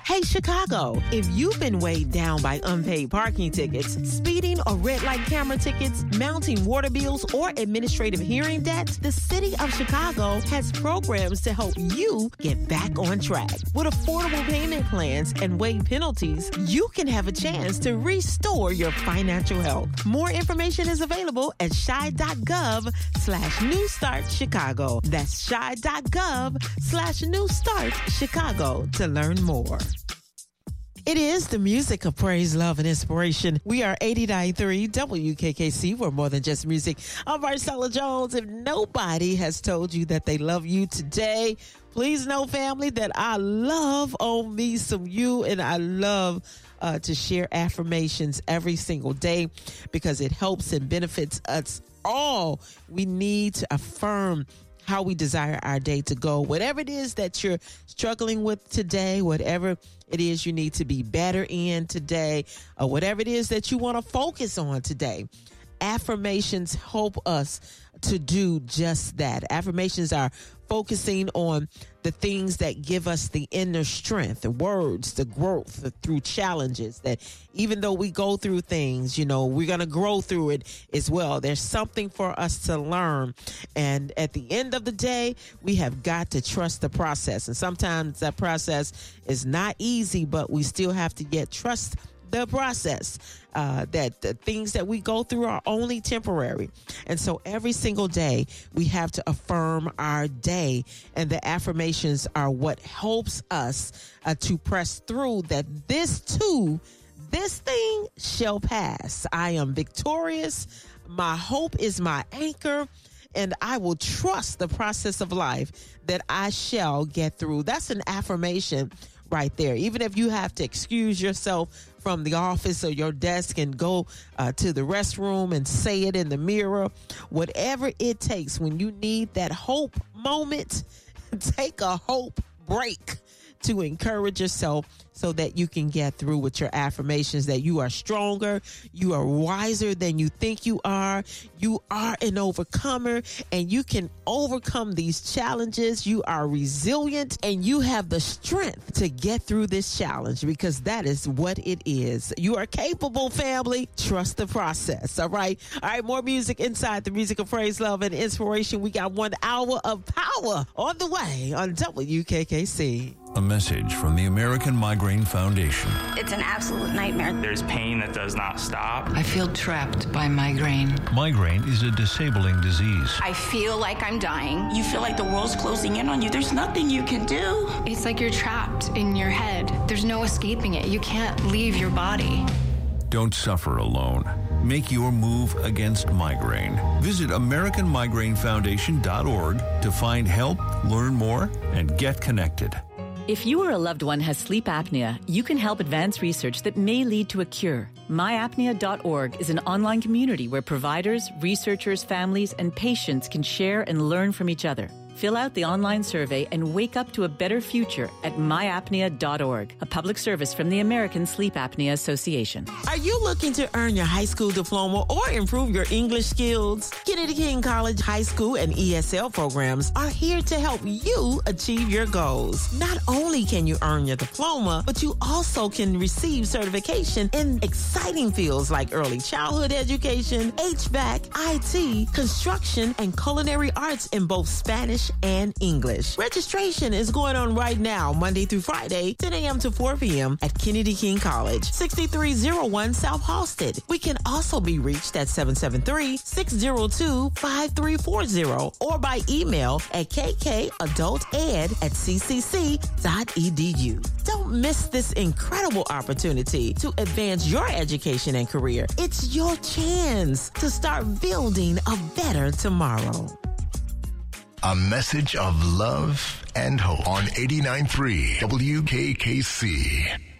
Hey, Chicago, if you've been weighed down by unpaid parking tickets, speeding or red light camera tickets, mounting water bills, or administrative hearing debts, the City of Chicago has programs to help you get back on track. With affordable payment plans and waived penalties, you can have a chance to restore your financial health. More information is available at chi.gov/New Start Chicago. That's chi.gov/New Start Chicago to learn more. It is the music of praise, love, and inspiration. We are 89.3 WKKC. We're more than just music. I'm Marcella Jones. If nobody has told you that they love you today, please know, family, that I love on me some you, and I love to share affirmations every single day because it helps and benefits us all. We need to affirm how we desire our day to go. Whatever it is that you're struggling with today, whatever it is you need to be better in today, or whatever it is that you want to focus on today, affirmations help us to do just that. Affirmations are focusing on the things that give us the inner strength, the words, the growth through challenges, that even though we go through things, we're going to grow through it as well. There's something for us to learn. And at the end of the day, we have got to trust the process. And sometimes that process is not easy, but we still have to trust the process, that the things that we go through are only temporary. And so every single day we have to affirm our day, and the affirmations are what helps us to press through that this thing shall pass. I am victorious. My hope is my anchor, and I will trust the process of life that I shall get through. That's an affirmation right there. Even if you have to excuse yourself from the office or your desk and go to the restroom and say it in the mirror, whatever it takes, when you need that hope moment, take a hope break to encourage yourself so that you can get through with your affirmations, that you are stronger, you are wiser than you think you are an overcomer, and you can overcome these challenges. You are resilient, and you have the strength to get through this challenge, because that is what it is. You are capable, family. Trust the process, all right? All right, more music inside the music of praise, love, and inspiration. We got 1 hour of power on the way on WKKC. A message from the American Migraine Foundation. It's an absolute nightmare. There's pain that does not stop. I feel trapped by migraine. Migraine is a disabling disease. I feel like I'm dying. You feel like the world's closing in on you. There's nothing you can do. It's like you're trapped in your head. There's no escaping it. You can't leave your body. Don't suffer alone. Make your move against migraine. Visit AmericanMigraineFoundation.org to find help, learn more, and get connected. If you or a loved one has sleep apnea, you can help advance research that may lead to a cure. MyApnea.org is an online community where providers, researchers, families, and patients can share and learn from each other. Fill out the online survey and wake up to a better future at myapnea.org, a public service from the American Sleep Apnea Association. Are you looking to earn your high school diploma or improve your English skills? Kennedy King College High School and ESL programs are here to help you achieve your goals. Not only can you earn your diploma, but you also can receive certification in exciting fields like early childhood education, HVAC, IT, construction, and culinary arts in both Spanish and English. Registration is going on right now, Monday through Friday, 10 a.m. to 4 p.m. at Kennedy King College, 6301 South Halsted. We can also be reached at 773-602-5340 or by email at kkadulted@ccc.edu. Don't miss this incredible opportunity to advance your education and career. It's your chance to start building a better tomorrow. A message of love and hope on 89.3 WKKC.